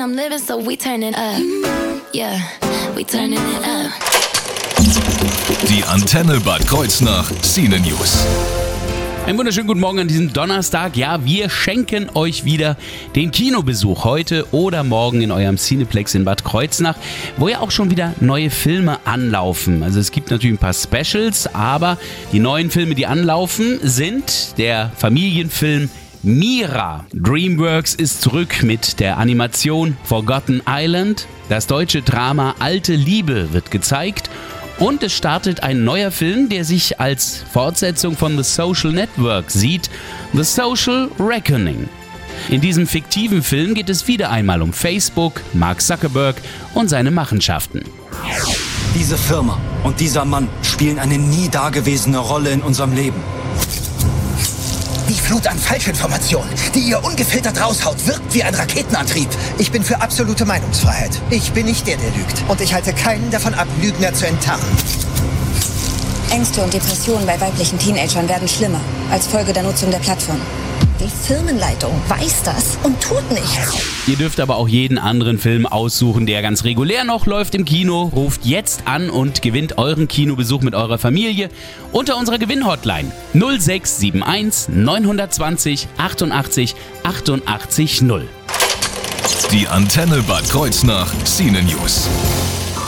I'm living, so we turning up. Yeah, we turning it up. Die Antenne Bad Kreuznach Cine News. Einen wunderschönen guten Morgen an diesem Donnerstag. Ja, wir schenken euch wieder den Kinobesuch heute oder morgen in eurem Cineplex in Bad Kreuznach, wo ja auch schon wieder neue Filme anlaufen. Also es gibt natürlich ein paar Specials, aber die neuen Filme, die anlaufen, sind der Familienfilm Mira. DreamWorks ist zurück mit der Animation Forgotten Island. Das deutsche Drama Alte Liebe wird gezeigt. Und es startet ein neuer Film, der sich als Fortsetzung von The Social Network sieht, The Social Reckoning. In diesem fiktiven Film geht es wieder einmal um Facebook, Mark Zuckerberg und seine Machenschaften. Diese Firma und dieser Mann spielen eine nie dagewesene Rolle in unserem Leben. Die Flut an Falschinformationen, die ihr ungefiltert raushaut, wirkt wie ein Raketenantrieb. Ich bin für absolute Meinungsfreiheit. Ich bin nicht der lügt. Und ich halte keinen davon ab, Lügner zu enttarnen. Ängste und Depressionen bei weiblichen Teenagern werden schlimmer als Folge der Nutzung der Plattform. Die Firmenleitung weiß das und tut nichts. Ihr dürft aber auch jeden anderen Film aussuchen, der ganz regulär noch läuft im Kino. Ruft jetzt an und gewinnt euren Kinobesuch mit eurer Familie unter unserer Gewinnhotline 0671 920 88 88 0. Die Antenne Bad Kreuznach Cine News.